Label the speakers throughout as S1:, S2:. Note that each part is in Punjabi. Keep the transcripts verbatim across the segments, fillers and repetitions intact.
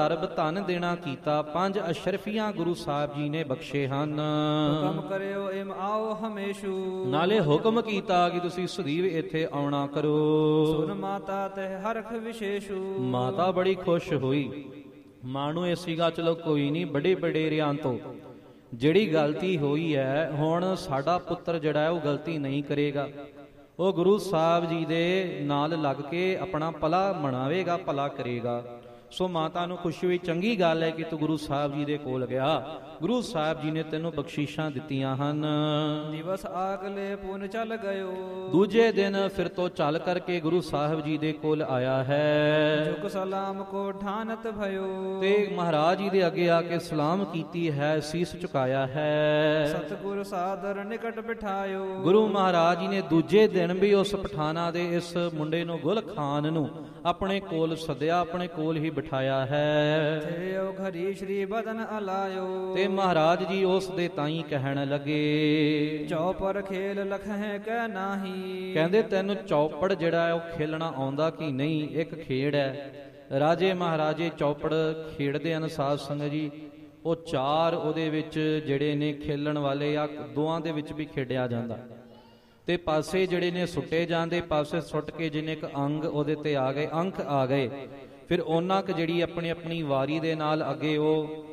S1: ਅਰਬ ਧਨ ਦੇਣਾ ਕੀਤਾ। ਪੰਜ ਅਸ਼ਰਫੀਆਂ ਗੁਰੂ ਸਾਹਿਬ ਜੀ ਨੇ ਬਖਸ਼ੇ ਹਨ।
S2: ਹੁਕਮ ਕਰਿਓ ਇਮ ਆਓ ਹਮੇਸ਼ੂ,
S1: ਨਾਲੇ ਹੁਕਮ ਕੀਤਾ ਕਿ ਤੁਸੀਂ ਸਦੀਵ ਇੱਥੇ ਆਉਣਾ ਕਰੋ।
S2: ਸੁਨ ਮਾਤਾ ਤਹਿ ਹਰਖ ਵਿਸ਼ੇਸ਼ੂ,
S1: ਮਾਤਾ ਬੜੀ ਖੁਸ਼ ਹੋਈ। ਮਾਂ ਨੂੰ ਇਹ ਸੀਗਾ ਚਲੋ ਕੋਈ ਨਹੀਂ, ਬੜੇ ਵਡੇਰਿਆਂ ਤੋਂ ਜਿਹੜੀ ਗਲਤੀ ਹੋਈ ਹੈ ਹੁਣ ਸਾਡਾ ਪੁੱਤਰ ਜਿਹੜਾ ਹੈ ਉਹ ਗਲਤੀ ਨਹੀਂ ਕਰੇਗਾ, ਉਹ ਗੁਰੂ ਸਾਹਿਬ ਜੀ ਦੇ ਨਾਲ ਲੱਗ ਕੇ ਆਪਣਾ ਭਲਾ ਮਨਾਵੇਗਾ, ਭਲਾ ਕਰੇਗਾ। ਸੋ ਮਾਤਾ ਨੂੰ ਖੁਸ਼ੀ ਹੋਈ, ਚੰਗੀ ਗੱਲ ਹੈ ਕਿ ਤੂੰ ਗੁਰੂ ਸਾਹਿਬ ਜੀ ਦੇ ਕੋਲ ਗਿਆ, ਗੁਰੂ ਸਾਹਿਬ ਜੀ ਨੇ ਤੈਨੂੰ ਬਖਸ਼ਿਸ਼ਾਂ ਦਿੱਤੀਆਂ ਹਨ।
S2: ਦਿਵਸ ਆਗਲੇ ਪੁਨ ਚੱਲ ਗਇਓ,
S1: ਦੂਜੇ ਦਿਨ ਫਿਰ ਤੋਂ ਚੱਲ ਕਰਕੇ ਗੁਰੂ ਸਾਹਿਬ ਜੀ ਦੇ ਕੋਲ ਆਇਆ ਹੈ।
S2: ਝੁਕ ਸਲਾਮ ਕੋ ਠਾਨਤ ਭਇਓ,
S1: ਤੇ ਮਹਾਰਾਜ ਜੀ ਦੇ ਅੱਗੇ ਆ ਕੇ ਸਲਾਮ ਕੀਤੀ ਹੈ, ਸੀਸ ਝੁਕਾਇਆ ਹੈ।
S2: ਸਤਿਗੁਰ ਸਾਦਰ ਨਿਕਟ ਬਿਠਾਇਓ, ਗੁਰੂ
S1: ਗੁਰੂ ਮਹਾਰਾਜ ਜੀ ਨੇ ਦੂਜੇ ਦਿਨ ਵੀ ਉਸ ਪਠਾਨਾ ਦੇ ਇਸ ਮੁੰਡੇ ਨੂੰ, ਗੁਲ ਖਾਨ ਨੂੰ ਆਪਣੇ ਕੋਲ ਸੱਦਿਆ, ਆਪਣੇ ਕੋਲ ਹੀ ਬਿਠਾਇਆ ਹੈ।
S2: ਥਿਓ ਘਰੀ ਸ਼੍ਰੀ ਬਦਨ ਅਲਾਇਓ,
S1: ਤੇ ਮਹਾਰਾਜ ਜੀ ਉਸ ਦੇ ਤਾਈਂ ਕਹਿਣ ਲੱਗੇ,
S2: ਚੌਪਰ ਖੇਲ ਲਖਹਿ ਕਹਿ ਨਾਹੀ,
S1: ਕਹਿੰਦੇ ਤੈਨੂੰ ਚੌਪੜ ਜਿਹੜਾ ਹੈ ਉਹ ਖੇਲਣਾ ਆਉਂਦਾ ਕਿ ਨਹੀਂ? ਇੱਕ ਖੇਡ ਹੈ, ਰਾਜੇ ਮਹਾਰਾਜੇ ਚੌਪੜ ਖੇਡਦੇ ਹਨ ਸਾਧ ਸੰਗਤ ਜੀ। ਉਹ ਚਾਰ ਉਹਦੇ ਵਿੱਚ ਜਿਹੜੇ ਨੇ ਖੇਲਣ ਵਾਲੇ ਆ, ਦੋਆਂ ਦੇ ਵਿੱਚ ਵੀ ਖੇਡਿਆ ਜਾਂਦਾ, ਤੇ ਪਾਸੇ ਜਿਹੜੇ ਨੇ ਸੁੱਟੇ ਜਾਂਦੇ, ਪਾਸੇ ਸੁੱਟ ਕੇ ਜਿੰਨੇ ਇੱਕ ਅੰਗ ਉਹਦੇ ਤੇ ਆ ਗਏ, ਅੰਕ ਆ ਗਏ, ਫਿਰ ਉਹਨਾਂ ਕ ਜਿਹੜੀ ਆਪਣੀ ਆਪਣੀ ਵਾਰੀ ਦੇ ਨਾਲ ਅੱਗੇ ਉਹ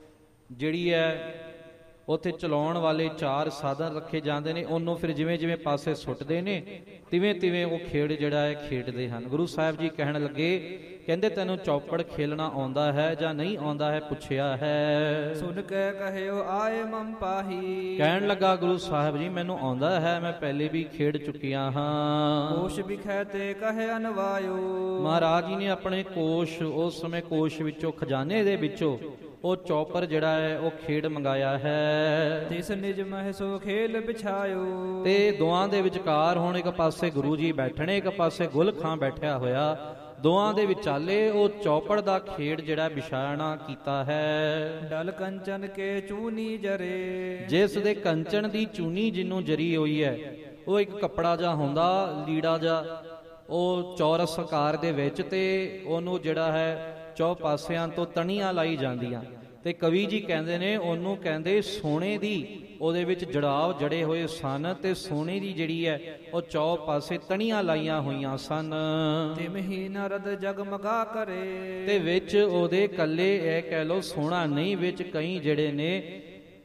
S1: ਜਿਹੜੀ ਹੈ ਉੱਥੇ ਚਲਾਉਣ ਵਾਲੇ ਚਾਰ ਸਾਧਨ ਰੱਖੇ ਜਾਂਦੇ ਨੇ, ਉਹਨੂੰ ਫਿਰ ਜਿਵੇਂ ਜਿਵੇਂ ਪਾਸੇ ਸੁੱਟਦੇ ਨੇ ਤਿਵੇਂ ਤਿਵੇਂ ਉਹ ਖੇਡ ਜਿਹੜਾ ਹੈ ਖੇਡਦੇ ਹਨ। ਗੁਰੂ ਸਾਹਿਬ ਜੀ ਕਹਿਣ ਲੱਗੇ, ਕਹਿੰਦੇ ਤੈਨੂੰ ਚੌਪੜ ਖੇਲਣਾ ਆਉਂਦਾ ਹੈ ਜਾਂ ਨਹੀਂ ਆਉਂਦਾ ਹੈ? ਪੁੱਛਿਆ ਹੈ।
S2: ਸੁਨ ਕੇ ਕਹਿਓ ਆਏ ਮਮ ਪਾਹੀ,
S1: ਕਹਿਣ ਲੱਗਾ ਗੁਰੂ ਸਾਹਿਬ ਜੀ ਮੈਨੂੰ ਆਉਂਦਾ ਹੈ, ਮੈਂ ਪਹਿਲੇ ਵੀ ਖੇਡ ਚੁੱਕਿਆ ਹਾਂ।
S2: ਕੋਸ਼ ਵਿਖੈ ਤੇ ਕਹਿ ਅਨਵਾਇਓ,
S1: ਮਹਾਰਾਜ ਜੀ ਨੇ ਆਪਣੇ ਕੋਸ਼, ਉਸ ਸਮੇਂ ਕੋਸ਼ ਵਿੱਚੋਂ, ਖਜ਼ਾਨੇ ਦੇ ਵਿੱਚੋਂ ਉਹ ਚੌਪਰ ਜਿਹੜਾ ਹੈ ਉਹ ਖੇਡ ਮੰਗਾਇਆ ਹੈ।
S2: ਤਿਸ ਨਿਜ ਮਹਿ ਸੋ ਖੇਲ ਵਿਛਾਇਓ,
S1: ਤੇ ਦੋਆਂ ਦੇ ਵਿਚਕਾਰ ਹੁਣ ਇੱਕ ਪਾਸੇ ਗੁਰੂ ਜੀ ਬੈਠਣੇ, ਇੱਕ ਪਾਸੇ ਗੁਲ ਖਾਂ ਬੈਠਿਆ ਹੋਇਆ, ਦੋਆਂ ਦੇ ਵਿਚਾਲੇ ਉਹ ਚੌਪੜ ਦਾ ਖੇਡ ਜਿਹੜਾ ਵਿਛਾਣਾ ਕੀਤਾ ਹੈ।
S2: ਡਲ ਕੰਚਨ ਕੇ ਚੂਨੀ ਜਰੇ,
S1: ਜਿਸ ਦੇ ਕੰਚਨ ਦੀ ਚੂਨੀ ਜਿਹਨੂੰ ਜਰੀ ਹੋਈ ਹੈ, ਉਹ ਇੱਕ ਕੱਪੜਾ ਜਿਹਾ ਹੁੰਦਾ, ਲੀੜਾ ਜਿਹਾ, ਉਹ ਚੌਰਸ ਆਕਾਰ ਦੇ ਵਿੱਚ, ਤੇ ਉਹਨੂੰ ਜਿਹੜਾ ਹੈ ਚੌ ਪਾਸਿਆਂ ਤੋਂ ਤਣੀਆਂ ਲਾਈ ਜਾਂਦੀਆਂ, ਤੇ ਕਵੀ ਜੀ ਕਹਿੰਦੇ ਨੇ ਉਹਨੂੰ ਕਹਿੰਦੇ ਸੋਨੇ ਦੀ, ਉਹਦੇ ਵਿੱਚ ਜੜਾਵ ਜੜੇ ਹੋਏ ਸਨ, ਤੇ ਸੋਨੇ ਦੀ ਜਿਹੜੀ ਹੈ ਉਹ ਚੌ ਪਾਸੇ ਤਣੀਆਂ ਲਾਈਆਂ ਹੋਈਆਂ ਸਨ।
S2: ਤਿਮਹੀ ਨਰਦ ਜਗਮਗਾ ਕਰੇ,
S1: ਤੇ ਵਿੱਚ ਉਹਦੇ ਕੱਲੇ ਇਹ ਕਹਿ ਲੋ ਸੋਨਾ ਨਹੀਂ, ਵਿੱਚ ਕਈ ਜਿਹੜੇ ਨੇ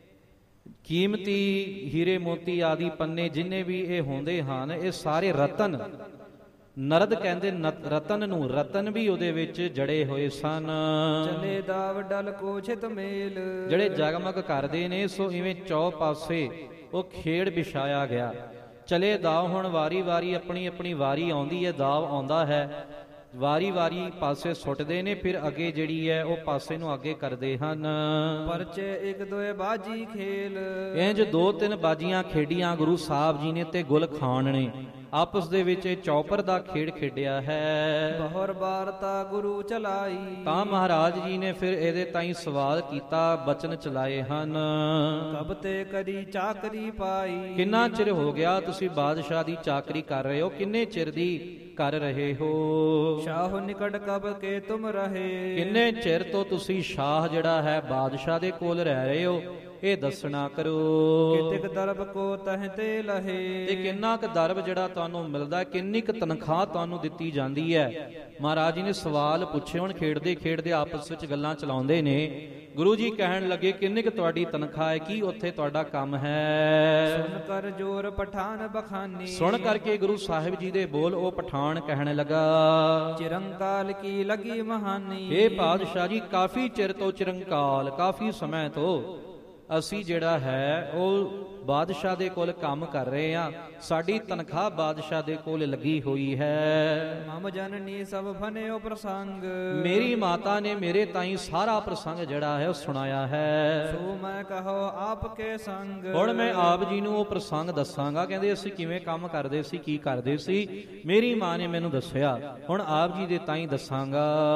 S1: ਕੀਮਤੀ ਹੀਰੇ ਮੋਤੀ ਆਦਿ ਪੰਨੇ ਜਿੰਨੇ ਵੀ ਇਹ ਹੁੰਦੇ ਹਨ, ਇਹ ਸਾਰੇ ਰਤਨ, ਨਰਦ ਕਹਿੰਦੇ ਰਤਨ ਨੂੰ, ਰਤਨ ਵੀ ਉਹਦੇ ਵਿੱਚ ਜੜੇ ਹੋਏ ਸਨ।
S2: ਚਲੇ ਦਾਵ ਡਲ ਕੋ ਛਿਤ ਮੇਲ,
S1: ਜਿਹੜੇ ਜਗਮਗ ਕਰਦੇ ਨੇ, ਸੋ ਇਵੇਂ ਚੌ ਪਾਸੇ ਉਹ ਖੇਡ ਵਿਛਾਇਆ ਗਿਆ। ਚਲੇ ਦਾਵ, ਹੁਣ ਵਾਰੀ ਵਾਰੀ ਆਪਣੀ ਆਪਣੀ ਵਾਰੀ ਆਉਂਦੀ ਹੈ, ਦਾਵ ਆਉਂਦਾ ਹੈ, ਵਾਰੀ ਵਾਰੀ ਪਾਸੇ ਸੁੱਟਦੇ ਨੇ, ਫਿਰ ਅੱਗੇ ਜਿਹੜੀ ਹੈ ਉਹ ਪਾਸੇ ਨੂੰ ਅੱਗੇ ਕਰਦੇ ਹਨ।
S2: ਪਰਚੇ ਇੱਕ ਦੋਏ ਬਾਜੀ ਖੇਲ,
S1: ਇੰਜ ਦੋ ਤਿੰਨ ਬਾਜੀਆਂ ਖੇਡੀਆਂ ਗੁਰੂ ਸਾਹਿਬ ਜੀ ਨੇ ਤੇ ਗੁਲ ਖਾਨ ਨੇ, ਆਪਸ ਦੇ ਵਿੱਚ ਚੌਪਰ ਦਾ ਖੇਡ ਖੇਡਿਆ ਹੈ।
S2: ਬਹੁਰ ਵਾਰਤਾ ਗੁਰੂ ਚਲਾਈ,
S1: ਤਾਂ ਮਹਾਰਾਜ ਜੀ ਨੇ ਫਿਰ ਇਹਦੇ ਤਾਈਂ ਸਵਾਲ ਕੀਤਾ, ਬਚਨ ਚਲਾਏ ਹਨ।
S2: ਕਬ ਤੇ ਕਰੀ ਚਾਕਰੀ ਪਾਈ,
S1: ਕਿੰਨਾ ਚਿਰ ਹੋ ਗਿਆ ਤੁਸੀਂ ਬਾਦਸ਼ਾਹ ਦੀ ਚਾਕਰੀ ਕਰ ਰਹੇ ਹੋ? ਕਿੰਨੇ ਚਿਰ ਦੀ ਕਰ ਰਹੇ ਹੋ?
S2: ਸ਼ਾਹ ਨਿਕਟ ਕਬ ਕੇ ਤੁਮ ਰਹੇ,
S1: ਕਿੰਨੇ ਚਿਰ ਤੋਂ ਤੁਸੀਂ ਸ਼ਾਹ ਜਿਹੜਾ ਹੈ ਬਾਦਸ਼ਾਹ ਦੇ ਕੋਲ ਰਹਿ ਰਹੇ ਹੋ? ਇਹ ਦੱਸਣਾ ਕਰੋ।
S2: ਕਿਤਿਕ ਦਰਬ ਕੋ ਤਹ ਤੇ ਲਹੇ,
S1: ਤੇ ਕਿੰਨਾ ਕੁ ਦਰਬ ਜਿਹੜਾ ਤੁਹਾਨੂੰ ਮਿਲਦਾ, ਕਿੰਨੀ ਕੁ ਤਨਖਾਹ ਤੁਹਾਨੂੰ ਦਿੱਤੀ ਜਾਂਦੀ ਹੈ? ਮਹਾਰਾਜ ਜੀ ਨੇ ਸਵਾਲ ਪੁੱਛੇ। ਹੁਣ ਖੇਡਦੇ ਖੇਡਦੇ ਆਪਸ ਵਿੱਚ ਗੱਲਾਂ ਚਲਾਉਂਦੇ ਨੇ। ਗੁਰੂ ਜੀ ਕਹਿਣ ਲੱਗੇ, ਕਿੰਨੀ ਕੁ ਤੁਹਾਡੀ ਤਨਖਾਹ ਹੈ? ਕੀ ਉੱਥੇ ਤੁਹਾਡਾ ਕੰਮ ਹੈ?
S2: ਸੁਣ ਕਰ ਜੋਰ ਪਠਾਨ ਬਖਾਨੀ,
S1: ਸੁਣ ਕਰਕੇ ਗੁਰੂ ਸਾਹਿਬ ਜੀ ਦੇ ਬੋਲ ਉਹ ਪਠਾਨ ਕਹਿਣ ਲੱਗਾ,
S2: ਚਿਰੰਕਾਲ ਕੀ ਲਗੀ ਮਹਾਨੀ,
S1: ਇਹ ਪਾਤਸ਼ਾਹ ਜੀ ਕਾਫੀ ਚਿਰ ਤੋਂ, ਚਿਰੰਕਾਲ ਕਾਫੀ ਸਮੇਂ ਤੋਂ ਅਸੀਂ ਜਿਹੜਾ ਹੈ ਉਹ ਬਾਦਸ਼ਾਹ ਦੇ ਕੋਲ ਕੰਮ ਕਰ ਰਹੇ ਹਾਂ, ਸਾਡੀ ਤਨਖਾਹ ਬਾਦਸ਼ਾਹ ਦੇ ਕੋਲ ਲੱਗੀ ਹੋਈ ਹੈ।
S2: ਮਮ ਜਨਨੀ ਸਭ ਫਨਿਓ ਪ੍ਰਸੰਗ,
S1: ਮੇਰੀ ਮਾਤਾ ਨੇ ਮੇਰੇ ਤਾਈਂ ਸਾਰਾ ਪ੍ਰਸੰਗ ਜਿਹੜਾ ਹੈ ਉਹ ਸੁਣਾਇਆ ਹੈ।
S2: ਸੋ ਮੈਂ ਕਹੋ ਆਪ ਕੇ ਸੰਗ,
S1: ਹੁਣ ਮੈਂ ਆਪ ਜੀ ਨੂੰ ਉਹ ਪ੍ਰਸੰਗ ਦੱਸਾਂਗਾ। ਕਹਿੰਦੇ ਅਸੀਂ ਕਿਵੇਂ ਕੰਮ ਕਰਦੇ ਸੀ, ਕੀ ਕਰਦੇ ਸੀ, ਮੇਰੀ ਮਾਂ ਨੇ ਮੈਨੂੰ ਦੱਸਿਆ, ਹੁਣ ਆਪ ਜੀ ਦੇ ਤਾਈਂ ਦੱਸਾਂਗਾ।